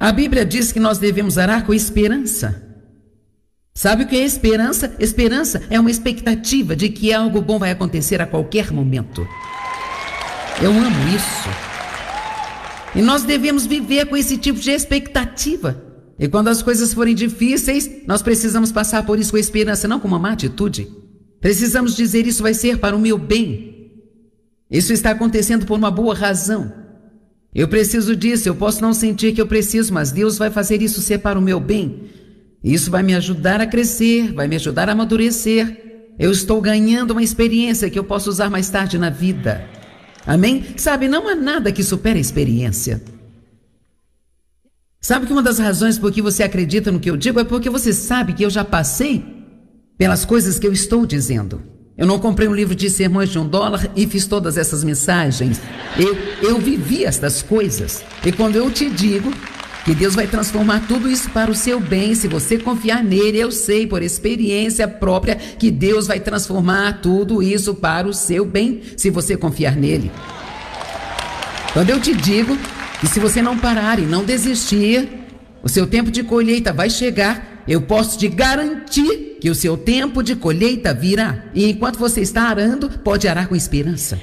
A Bíblia diz que nós devemos arar com esperança. Sabe o que é esperança? Esperança é uma expectativa de que algo bom vai acontecer a qualquer momento. Eu amo isso. E nós devemos viver com esse tipo de expectativa. E quando as coisas forem difíceis, nós precisamos passar por isso com esperança, não com uma má atitude. Precisamos dizer: isso vai ser para o meu bem. Isso está acontecendo por uma boa razão. Eu preciso disso, eu posso não sentir que eu preciso, mas Deus vai fazer isso ser para o meu bem. Isso vai me ajudar a crescer, vai me ajudar a amadurecer. Eu estou ganhando uma experiência que eu posso usar mais tarde na vida. Amém? Sabe, não há nada que supere a experiência. Sabe que uma das razões por que você acredita no que eu digo é porque você sabe que eu já passei pelas coisas que eu estou dizendo. Eu não comprei um livro de sermões de $1 e fiz todas essas mensagens. Eu vivi estas coisas. E quando eu te digo que Deus vai transformar tudo isso para o seu bem, se você confiar nele, eu sei por experiência própria que Deus vai transformar tudo isso para o seu bem, se você confiar nele. Quando eu te digo que se você não parar e não desistir, o seu tempo de colheita vai chegar, eu posso te garantir que o seu tempo de colheita virá. E enquanto você está arando, pode arar com esperança.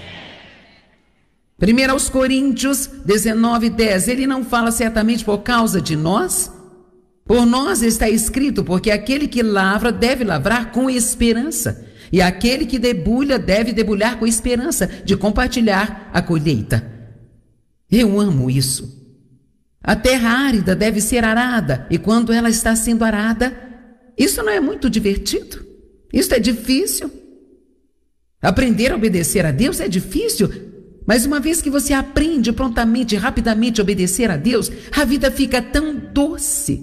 1 Coríntios 19:10, ele não fala certamente por causa de nós? Por nós está escrito, porque aquele que lavra deve lavrar com esperança, e aquele que debulha deve debulhar com esperança de compartilhar a colheita. Eu amo isso. A terra árida deve ser arada, e quando ela está sendo arada, isso não é muito divertido? Isso é difícil. Aprender a obedecer a Deus é difícil, mas uma vez que você aprende prontamente e rapidamente a obedecer a Deus, a vida fica tão doce.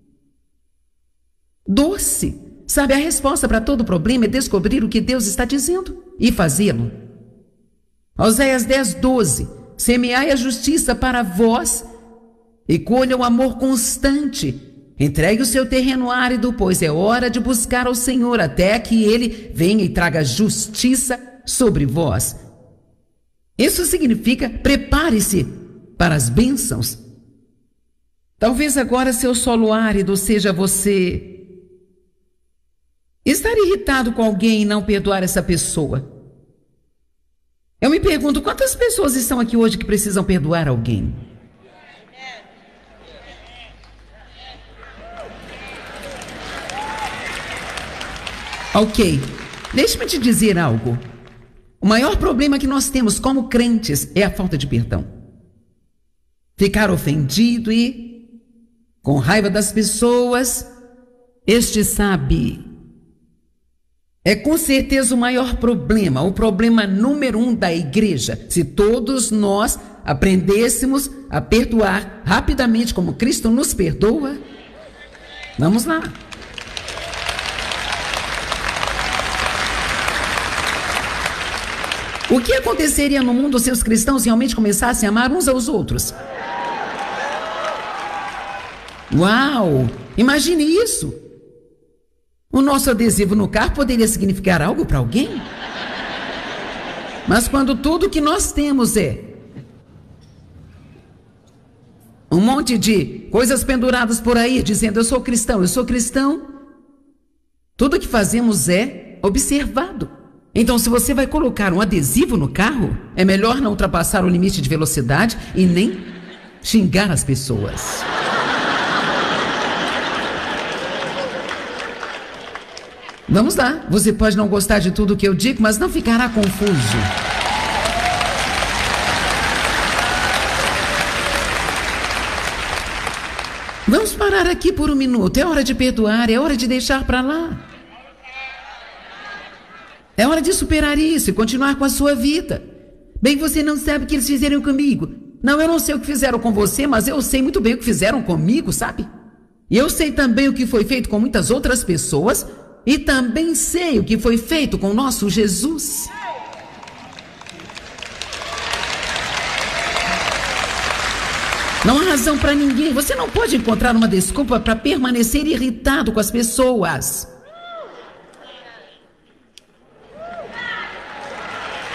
Doce. Sabe, a resposta para todo problema é descobrir o que Deus está dizendo e fazê-lo. Oséias 10:12, semeai a justiça para vós e colha o amor constante. Entregue o seu terreno árido, pois é hora de buscar ao Senhor até que Ele venha e traga justiça sobre vós. Isso significa prepare-se para as bênçãos. Talvez agora seu solo árido seja você estar irritado com alguém e não perdoar essa pessoa. Eu me pergunto, quantas pessoas estão aqui hoje que precisam perdoar alguém? Ok, deixe-me te dizer algo. O maior problema que nós temos como crentes é a falta de perdão. Ficar ofendido e com raiva das pessoas, é com certeza o maior problema, o problema número 1 da igreja. Se todos nós aprendêssemos a perdoar rapidamente como Cristo nos perdoa, vamos lá. O que aconteceria no mundo se os cristãos realmente começassem a amar uns aos outros? Uau! Imagine isso! O nosso adesivo no carro poderia significar algo para alguém? Mas quando tudo que nós temos é um monte de coisas penduradas por aí, dizendo eu sou cristão, tudo que fazemos é observado. Então, se você vai colocar um adesivo no carro, é melhor não ultrapassar o limite de velocidade e nem xingar as pessoas. Vamos lá, você pode não gostar de tudo que eu digo, mas não ficará confuso. Vamos parar aqui por um minuto. É hora de perdoar, é hora de deixar para lá. É hora de superar isso e continuar com a sua vida. Bem, você não sabe o que eles fizeram comigo. Não, eu não sei o que fizeram com você, mas eu sei muito bem o que fizeram comigo, sabe? E eu sei também o que foi feito com muitas outras pessoas e também sei o que foi feito com o nosso Jesus. Não há razão para ninguém. Você não pode encontrar uma desculpa para permanecer irritado com as pessoas.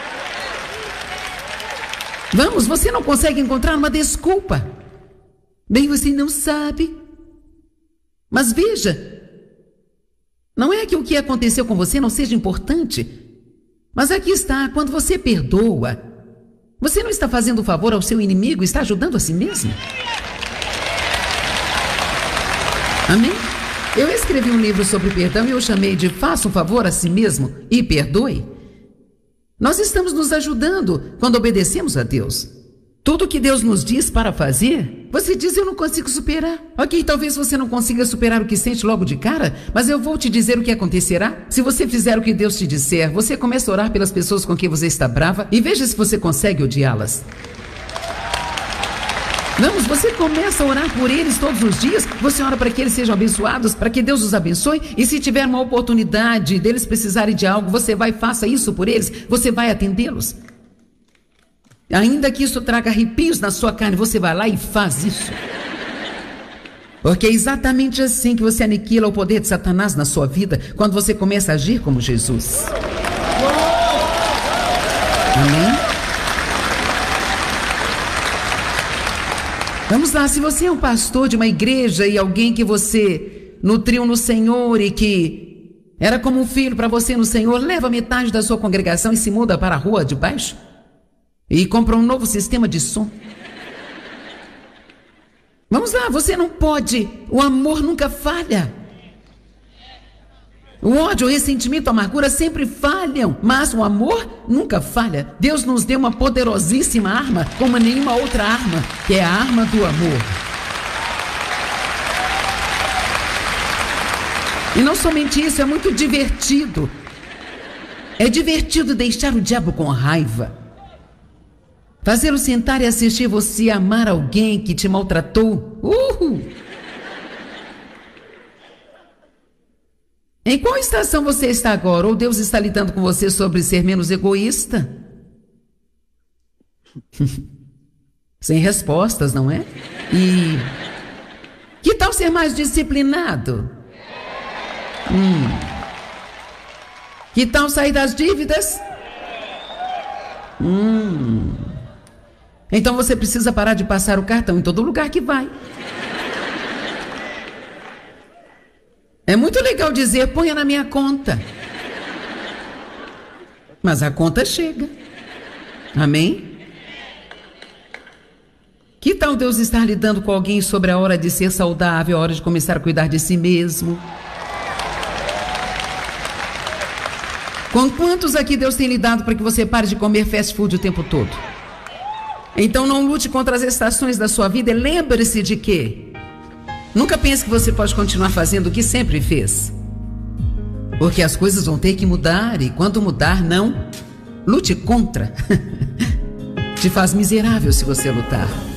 Vamos, você não consegue encontrar uma desculpa. Bem, você não sabe. Mas veja, não é que o que aconteceu com você não seja importante, mas aqui está, quando você perdoa, você não está fazendo favor ao seu inimigo, está ajudando a si mesmo. Amém? Eu escrevi um livro sobre perdão e eu chamei de Faça um Favor a Si Mesmo e Perdoe. Nós estamos nos ajudando quando obedecemos a Deus. Tudo que Deus nos diz para fazer, você diz: eu não consigo superar. Ok, talvez você não consiga superar o que sente logo de cara, mas eu vou te dizer o que acontecerá. Se você fizer o que Deus te disser, você começa a orar pelas pessoas com quem você está brava e veja se você consegue odiá-las. Vamos, você começa a orar por eles todos os dias, você ora para que eles sejam abençoados, para que Deus os abençoe, e se tiver uma oportunidade deles precisarem de algo, você vai e faça isso por eles, você vai atendê-los. Ainda que isso traga arrepios na sua carne, você vai lá e faz isso. Porque é exatamente assim que você aniquila o poder de Satanás na sua vida, quando você começa a agir como Jesus. Amém? Vamos lá, se você é um pastor de uma igreja e alguém que você nutriu no Senhor e que era como um filho para você no Senhor, leva metade da sua congregação e se muda para a rua de baixo e compra um novo sistema de som. Vamos lá, você não pode, o amor nunca falha. O ódio, o ressentimento, a amargura sempre falham, mas o amor nunca falha. Deus nos deu uma poderosíssima arma, como nenhuma outra arma, que é a arma do amor. E não somente isso, é muito divertido. É divertido deixar o diabo com raiva. Fazê-lo sentar e assistir você amar alguém que te maltratou. Em qual estação você está agora? Ou Deus está lidando com você sobre ser menos egoísta? Sem respostas, não é? E que tal ser mais disciplinado? Que tal sair das dívidas? Então você precisa parar de passar o cartão em todo lugar que vai. É muito legal dizer: ponha na minha conta. Mas a conta chega. Amém? Que tal Deus estar lidando com alguém sobre a hora de ser saudável, a hora de começar a cuidar de si mesmo? Com quantos aqui Deus tem lidado para que você pare de comer fast food o tempo todo? Então não lute contra as estações da sua vida e lembre-se de que nunca pense que você pode continuar fazendo o que sempre fez. Porque as coisas vão ter que mudar, e quando mudar, não lute contra. Te faz miserável se você lutar.